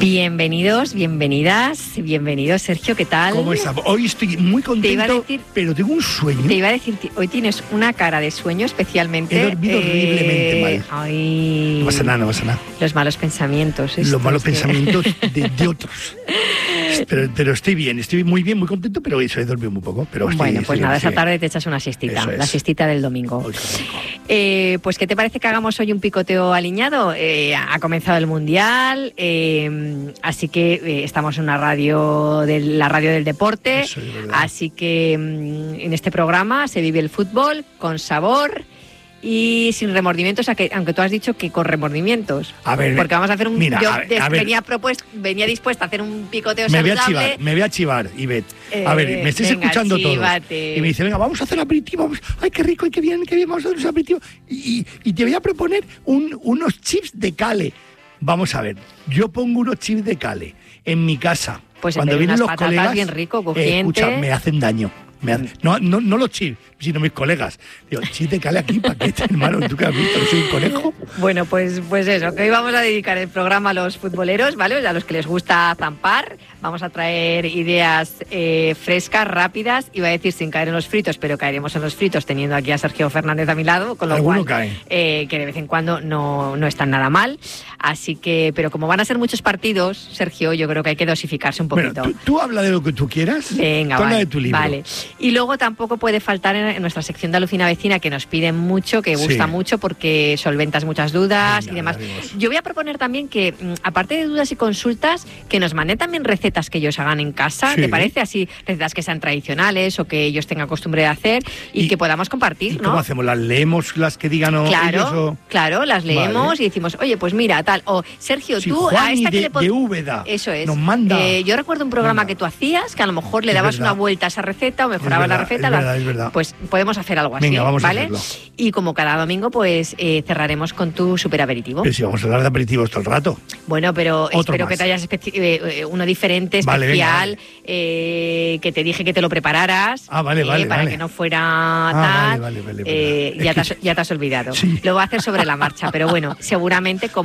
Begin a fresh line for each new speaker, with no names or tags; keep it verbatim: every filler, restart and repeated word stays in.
Bienvenidos, bienvenidas, bienvenidos, Sergio, ¿qué tal?
¿Cómo estás? Hoy estoy muy contento,
decir,
pero tengo un sueño.
Te iba a decir, hoy tienes una cara de sueño especialmente...
He dormido eh, horriblemente mal.
Ay,
no pasa nada, no pasa nada.
Los malos pensamientos.
Los malos
que...
pensamientos de, de otros. Pero, pero estoy bien, estoy muy bien, muy contento, pero eso, he dormido muy poco. Pero estoy,
bueno, pues
estoy
nada,
bien,
esa
bien.
tarde te echas una siestita,
es.
la siestita del domingo.
Hoy,
eh, pues, ¿qué te parece que hagamos hoy un picoteo aliñado? Eh, ha comenzado el Mundial, eh, así que eh, estamos en una radio, de la radio del deporte,
Eso es verdad.
Así que mm, en este programa se vive el fútbol con sabor y sin remordimientos, aunque tú has dicho que con remordimientos.
A ver,
porque vamos a hacer un...
mira,
yo
a ver, a
venía,
ver.
propuesto, venía dispuesta a hacer un picoteo
me
saludable.
Voy a chivar, me voy a chivar, Ivette.
Eh,
a ver, me estáis
venga,
escuchando
chívate.
todos. Y me dice, venga, vamos a hacer aperitivo. Vamos. Ay, qué rico, ay, qué bien, qué bien, vamos a hacer un aperitivo. Y, y, y te voy a proponer un, unos chips de Cale. Vamos a ver, yo pongo unos chips de Cale en mi casa.
Pues
cuando vienen los colegas,
bien rico,
eh, escucha, me hacen daño. Me hace, no, no, no los chips, sino mis colegas. Digo, chips de Cale aquí, paquete, hermano, ¿tú qué has visto? ¿No soy un conejo?
Bueno, pues, pues eso, que hoy vamos a dedicar el programa a los futboleros, ¿vale? A los que les gusta zampar. Vamos a traer ideas eh, frescas, rápidas, iba a decir sin caer en los fritos, pero caeremos en los fritos teniendo aquí a Sergio Fernández a mi lado, con lo
Alguno
cual,
cae.
Eh, que de vez en cuando no, no están nada mal. Así que, pero como van a ser muchos partidos, Sergio, yo creo que hay que dosificarse un poquito.
Bueno, tú, tú habla de lo que tú quieras.
Venga,
tú
vale,
habla de tu libro.
Vale. Y luego tampoco puede faltar en, en nuestra sección de Alucina Vecina, que nos piden mucho, que gusta
sí.
mucho porque solventas muchas dudas.
Venga,
y demás.
haremos.
Yo voy a proponer también que, aparte de dudas y consultas, que nos manden también recetas que ellos hagan en casa,
sí.
¿te parece? Así, recetas que sean tradicionales o que ellos tengan costumbre de hacer y, y que podamos compartir,
¿y
¿no?
¿Cómo hacemos? ¿Las leemos las que digan o
claro,
ellos o...?
Claro, las leemos
vale.
y decimos, oye, pues mira, tal, o Sergio,
sí,
tú
Juan
a esta
de,
que le pod...
de Úbeda
Eso es.
nos manda.
Eh, yo recuerdo un programa
Venga.
que tú hacías, que a lo mejor le
Es
dabas
verdad.
una vuelta a esa receta o mejorabas
verdad,
la receta.
es
la...
verdad, es verdad.
Pues podemos hacer algo así,
Venga, vamos
¿vale?
a hacerlo.
Y como cada domingo, pues eh, cerraremos con tu super aperitivo.
Pero si vamos a hablar de aperitivos todo el rato.
Bueno, pero
Otro
espero
más.
que te hayas especi- eh, uno diferente, especial,
Vale, venga, vale.
eh, que te dije que te lo prepararas.
Ah, vale,
eh,
vale,
Para
vale.
que no fuera
Ah,
tal.
vale, vale, vale,
eh,
verdad.
ya,
Es
te
que-
has, ya te has olvidado.
Sí.
Lo voy a hacer sobre la marcha, pero bueno, seguramente...